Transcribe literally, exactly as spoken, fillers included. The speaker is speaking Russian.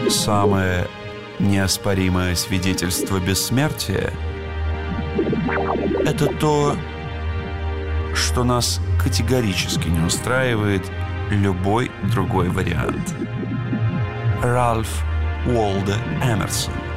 Самое неоспоримое свидетельство бессмертия — это то, что нас категорически не устраивает любой другой вариант. Ральф Уолдо Эмерсон.